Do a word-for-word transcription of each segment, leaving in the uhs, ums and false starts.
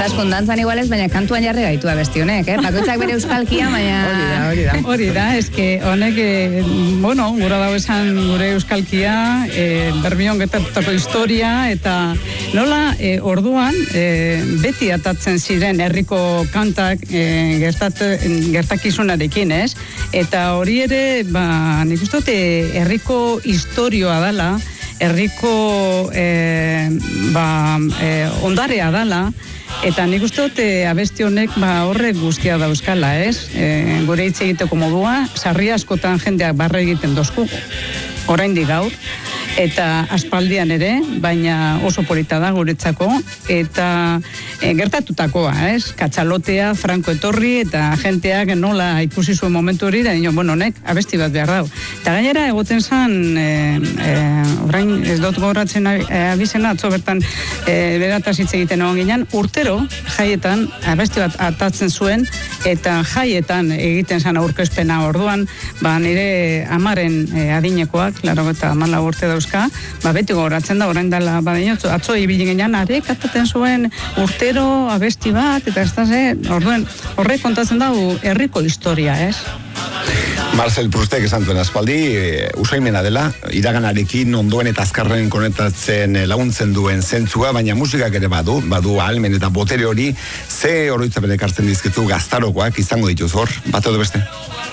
Izaskun dantzan igualez, baina kantuan jarri gaitu abesti honek, eh? Bakoitzak bere euskalkia, baina... Hori da, hori da. Hori da, eske honek, eh, bueno, gura dago esan gure euskalkia, eh, Bermion gertatutako historia, eta nola, eh, orduan, eh, beti atatzen ziren herriko kantak eh, gertat, gertakizunarekin, ez? Eta hori ere, ba, nik uste dute, herriko historioa dela, herriko eh, ba, eh, ondarea dala, eta nik uste dute abesti honek ba, horrek guztia dauzkala, ez? E, gure hitz egiteko modua, sarri askotan jendeak barre egiten dozku, oraindik gaur, eta aspaldian ere, baina oso polita da guretzako, eta e, gertatutakoa, ez? Katxalotea, Franco etorri, eta jenteak nola ikusi zuen momentu hori, da, bueno, honek abesti bat behar dau. Eta gainera, egoten zan, e, e, orain ez dut goratzen abizena, atzo bertan e, berataz hitz egiten egon ginen, urtero, jaietan, abesti bat atatzen zuen, eta jaietan egiten zan aurkezpena orduan, ba, nire amaren e, adinekoak, laro eta amala urte dauzka, ba, beti goratzen da, orain dela, badaino, atzo ibili ginen, arek ataten zuen urtero abesti bat, eta ez da ze, orduen, horrek kontatzen da, herriko historia, ez? Marcel Proustek esan duen aspaldi, e, usaimena dela, iraganarekin ondoen eta azkarren konektatzen laguntzen duen zentzua, baina musikak ere badu, badu ahalmen eta botere hori, ze oroitzapen ekartzen dizkizu gaztarokoak izango dituz hor, bat edo beste?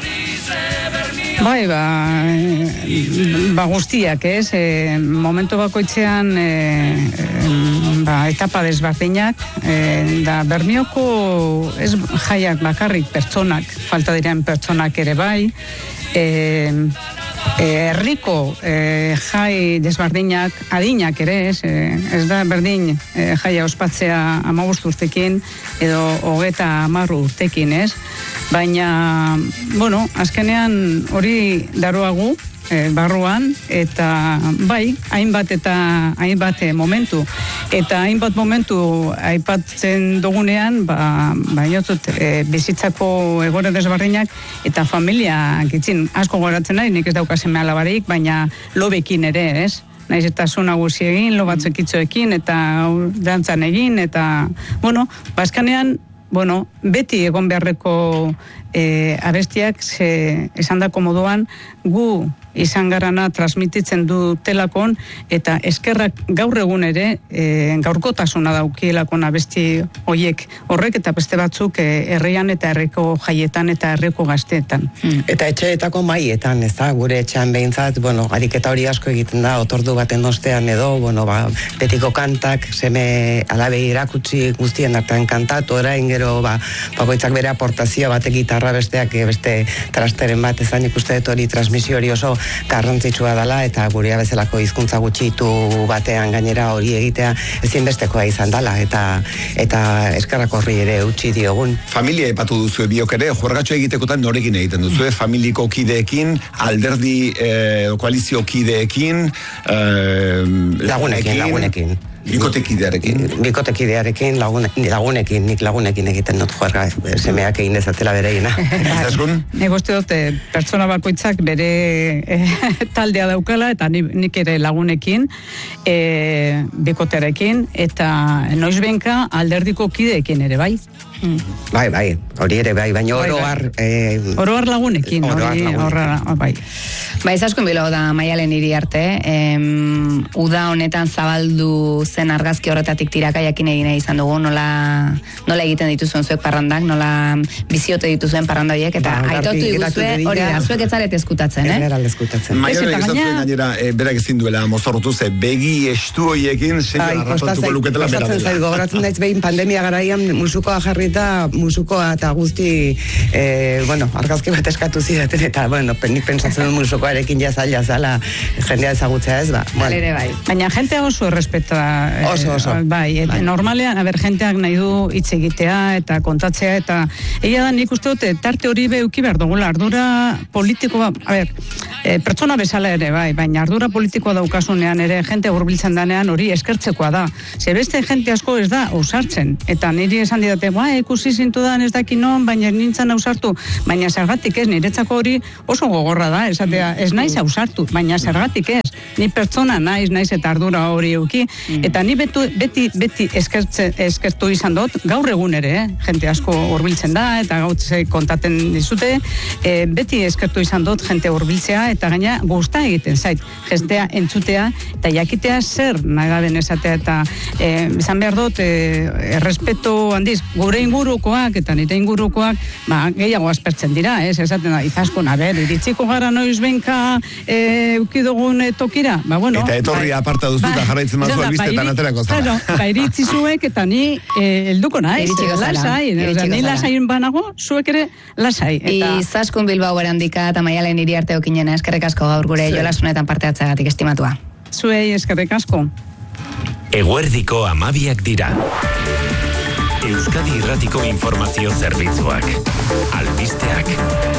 Bai, ba, ba guztiak, ez? E, momentu bakoitzean e, e, ba, etapa desberdinak, e, da Bermioko ez jaiak bakarrik pertsonak, falta diren pertsonak ere bai, e, herriko e, jai desberdinak, adinak ere, ez, e, ez da berdin e, jaia ospatzea hamabost urtekin edo hogeta hamar urtekin, ez? Baina, bueno, azkenean hori daroagu e, barruan, eta bai, hainbat eta hainbat momentu. Eta hainbat momentu aipatzen dugunean, ba, ba inotzut, e, bizitzako egore desbardinak eta familia gitzin asko goratzen nahi, nik ez daukazen alabarik, baina lobekin ere, ez? Naiz eta zu nagusi egin, lo batzuk itxoekin, eta dantzan egin, eta, bueno, bazkanean, bueno, beti egon beharreko e, abestiak, ze, esan dako moduan, gu izan garana transmititzen du telakon, eta eskerrak gaur egun ere, e, gaurkotasuna daukielakon abesti hoiek horrek, eta beste batzuk e, herrian eta herriko jaietan eta herriko gazteetan. Hmm. Eta etxeetako maietan, ez da, gure etxean behintzat, bueno, ariketa hori asko egiten da, otordu baten ostean edo, bueno, ba, betiko kantak, seme alabei irakutsi guztien artean kantatu, orain gero, ba, bakoitzak bere aportazioa batek gitarra besteak, beste trasteren bat, ezan ikuste dut hori transmisio hori oso garrantzitsua dela, eta gurea bezalako hizkuntza gutxitu batean gainera hori egitea ezinbestekoa izan dela, eta eta eskerrak horri ere utzi diogun. Familia epatu duzu biok ere, juergatxo egitekotan norekin egiten duzu, familiko kideekin, alderdi eh, koalizio kideekin, eh, lagunekin, lagunekin. Bikotekidearekin. Bikotekidearekin, lagune, lagunekin, nik lagunekin egiten dut juerga, semeak egin dezatela bereina. Nik uste dut, pertsona bakoitzak bere eh, taldea daukala, eta nik ere lagunekin, eh, bikotearekin, eta noizbenka alderdiko kideekin ere, bai? Mm. Bai, bai, hori ere bai, baina oro har... Eh, oro har lagunekin, oro har lagunekin. Bai. Ba, izaskun bilo da Maialen hiri arte, em, uda honetan zabaldu zen argazki horretatik tirakaiakin egine izan dugu, nola, nola egiten dituzuen zuek parrandak, nola biziote dituzuen parrandoiek, eta ba, aitotu iguzue, hori da, zuek etzaret eskutatzen, eh? Egeral eskutatzen. Maialen egizatzen gainera, e, berak ezin duela mozorrotu ze, begi estu hoiekin, seila arrastatuko luketela bera dela. Zait, gogoratzen daiz behin pandemia garaian musukoa jarrita, musukoa eta guzti, e, bueno, argazki bat eskatu zidaten, eta, bueno, nik pentsatzen dut musukoa arekin jazaila zala jendea ezagutzea ez, ba. Bueno. Bai. Baina jentea oso errespeta. Oso, oso. Eh, bai, et, bai. Normalean, a ber, jenteak nahi du hitz egitea eta kontatzea, eta egia da nik uste dute tarte hori beuki behar dugula, ardura politiko, a ber, e, pertsona bezala ere, bai, baina ardura politikoa daukasunean ere, jente hurbiltzen danean hori eskertzekoa da. Ze beste jente asko ez da ausartzen, eta niri esan didate, ba, ikusi zintu da, ez daki non, baina nintzen ausartu, baina zergatik ez, niretzako hori oso gogorra da, esatea, ez naiz ausartu, baina zergatik ez, ni pertsona naiz, naiz eta ardura hori euki, eta ni betu, beti, beti eskertze, eskertu izan dut, gaur egun ere, eh? Jente asko hurbiltzen da, eta gautze kontaten dizute, e, beti eskertu izan dut jente hurbiltzea, eta gaina gusta egiten zait, jentea entzutea, eta jakitea zer nagaben esatea, eta e, izan behar dut, e, errespeto handiz, gure ingurukoak, eta nire ingurukoak, ba, gehiago aspertzen dira, ez, esaten da, izaskun, a ber, iritziko gara noiz benka e, eukidogun tokira, ba, bueno. Eta etorri ba, aparta duzu, eta jarraitzen mazu albistetan aterako zara. Ba, iritzi zuek, eta ni e, elduko naiz, lasai, ni lasai banago, zuek ere lasai. Eta... Izaskun Bilbao Barandika eta Maialen Iriarte okinena, eskerrik asko gaur gure jolasunetan parte hartzeagatik, estimatua. Zuei eskerrik asko. Eguerdiko amabiak dira. Euskadi Irratiko Informazio Zerbitzuak. Albisteak.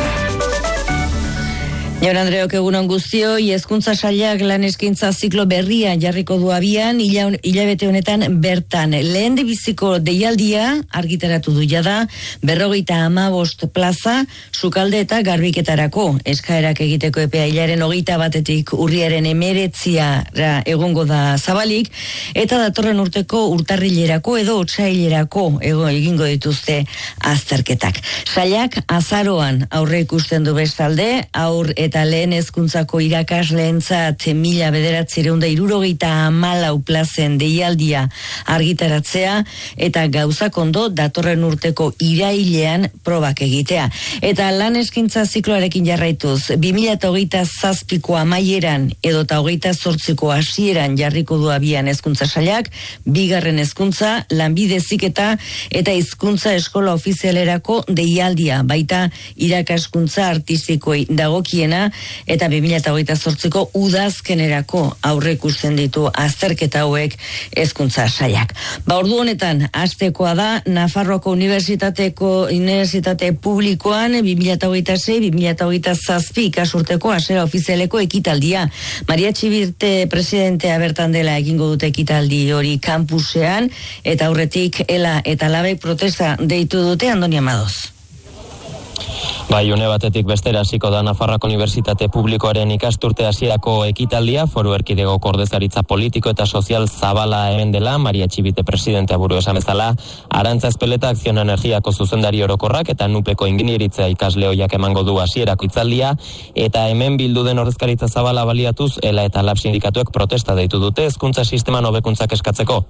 Jaun Andreok, egunon guztioi, hezkuntza sailak lan eskaintza ziklo berria jarriko du abian, hilabete honetan bertan. Lehen biziko deialdia argitaratu du jada, berrogeita hamabost plaza, sukalde eta garbiketarako. Eskaerak egiteko epea hilaren hogeita batetik urriaren emeretziara egongo da zabalik, eta datorren urteko urtarrilerako edo otsailerako ego egingo dituzte azterketak. Sailak azaroan aurre ikusten du bestalde, aur eta lehen hezkuntzako irakasleentzat mila bederatziehun eta hirurogeita hamalau plazen deialdia argitaratzea eta gauzak ondo datorren urteko irailean probak egitea. Eta lan eskaintza zikloarekin jarraituz, bi mila hogeita zazpiko amaieran edo eta hogeita zortziko hasieran jarriko du abian hezkuntza sailak, bigarren hezkuntza, lanbide heziketa eta hizkuntza eskola ofizialerako deialdia, baita irakaskuntza artistikoi dagokiena eta bi mila hogeita zortziko udazkenerako aurre ikusten ditu azterketa hauek hezkuntza sailak. Ba, ordu honetan hastekoa da Nafarroako Unibertsitateko Unibertsitate Publikoan bi mila hogeita sei bi mila hogeita zazpi ikasturteko hasiera ofizialeko ekitaldia. Maria Txibirte presidentea bertan dela egingo dute ekitaldi hori kampusean, eta aurretik Ela eta Labek protesta deitu dute. Andoni Amadoz. Bai, une batetik bestera hasiko da Nafarroako Unibertsitate Publikoaren ikasturte hasierako ekitaldia, Foru Erkidegoko ordezkaritza politiko eta sozial zabala hemen dela, Maria Txibite presidentea buru esan bezala, Arantza Ezpeleta Akziona Energiako zuzendari orokorrak eta Nupeko ingenieritza ikasle ohiak emango du hasierako hitzaldia, eta hemen bildu den ordezkaritza zabala baliatuz, Ela eta Lab sindikatuek protesta deitu dute hezkuntza sisteman hobekuntzak eskatzeko.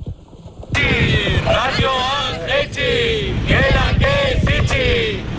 Radioan etxi, gerak ez itxi.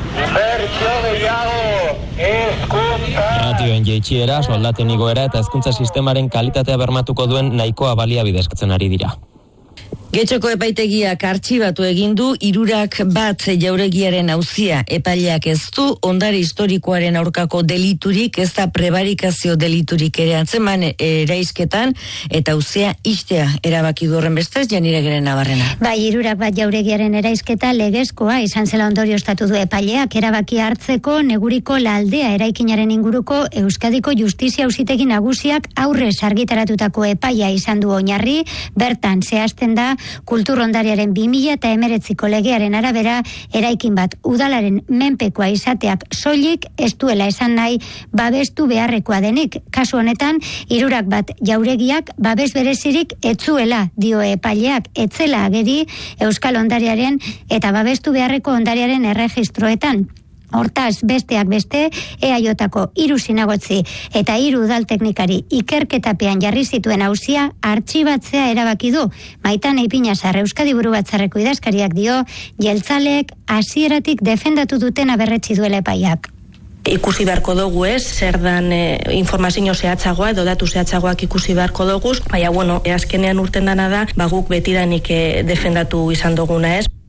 Ratioen jeitsiera, soldaten igoera eta hezkuntza sistemaren kalitatea bermatuko duen nahikoa baliabide eskatzen ari dira. Getxoko epaitegiak artxibatu egin du hirurak bat jauregiaren auzia. Epaileak ez du ondare historikoaren aurkako deliturik, ez da prebarikazio deliturik ere antzeman eraisketan, eta auzia istea erabaki du horren bestez. Janire Geren Nabarrena. Bai, hirurak bat jauregiaren eraisketa legezkoa izan zela ondorioztatu du epaileak erabaki hartzeko Neguriko Laldea eraikinaren inguruko Euskadiko Justizia Auzitegi Nagusiak aurrez argitaratutako epaia izan du oinarri. Bertan zehazten da kultur ondariaren bi mila eta hemeretziko legearen arabera eraikin bat udalaren menpekoa izateak soilik ez duela esan nahi babestu beharrekoa denik. Kasu honetan, hirurak bat jauregiak babes berezirik etzuela dio epaileak, etzela ageri Euskal Ondariaren eta babestu beharreko ondariaren erregistroetan. Hortaz, besteak beste, E A Jko hiru zinegotzi eta hiru udalteknikari ikerketapean jarri zituen auzia artxibatzea erabaki du. Maitane Ipinazar Euskadi Buru Batzarreko idazkariak dio, jeltzaleek hasieratik defendatu duten aberretsi duela epaiak. Ikusi beharko dugu ez, zer dan e, informazio zehatzagoa edo datu zehatzagoak ikusi beharko dugu, baina bueno, e, azkenean urten dana da, ba guk betidanik e, defendatu izan duguna ez.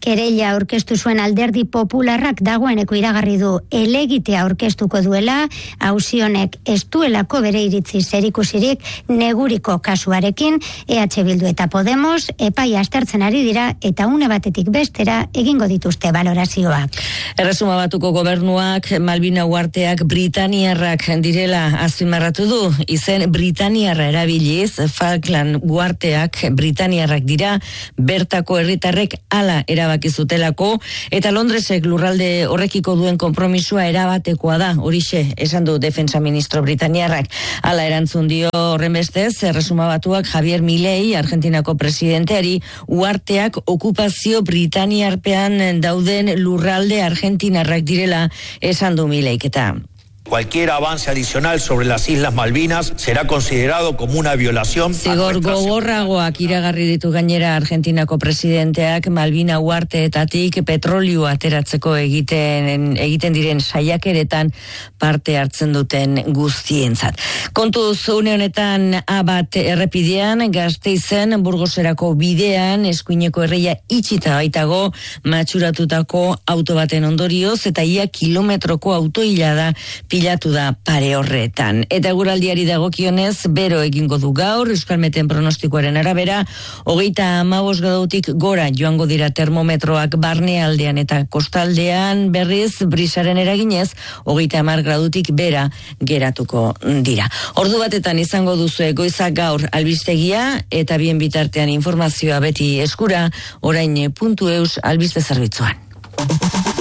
Kereila aurkeztu zuen Alderdi Popularrak dagoeneko iragarri du helegitea aurkeztuko duela, auzi honek ez duelako bere iritzi zerikusirik neguriko kasuarekin. E H Bildu eta Podemos epaia aztertzen ari dira eta une batetik bestera egingo dituzte balorazioak. Erresuma Batuko gobernuak Malvina uharteak britaniarrak direla azpimarratu du. Izen britaniarra erabiliz, Falkland uharteak britaniarrak dira, bertako herritarrek hala erabaki zutelako, eta Londresek lurralde horrekiko duen konpromisua erabatekoa da, horixe esan du defensa ministro britaniarrak. Hala erantzun dio horren bestez, Erresuma Batuak Javier Milei, Argentinako presidenteari, uharteak okupazio britaniarpean dauden lurralde argentinarrak direla esan du Mileik eta. Cualquier avance adicional sobre las Islas Malvinas será considerado como una violación. Zigor gogorragoak iragarri ditu gainera Argentinako presidenteak Malvina uharteetatik petrolioa ateratzeko egiten egiten diren saiakeretan parte hartzen duten guztientzat. Kontuz une honetan A bat errepidean Gasteizen Burgoserako bidean eskuineko erreia itxita baitago matxuratutako auto baten ondorioz eta ia kilometroko autoilada pilatu da pare horretan. Eta eguraldiari dagokionez, bero egingo du gaur, Euskalmeten pronostikoaren arabera, hogeita hamabost gradutik gora joango dira termometroak barnealdean eta kostaldean, berriz brisaren eraginez, hogeita hamar gradutik bera geratuko dira. Ordu batetan izango duzu goiza gaur albistegia eta bien bitartean informazioa beti eskura, orain puntu eus albiste zerbitzuan.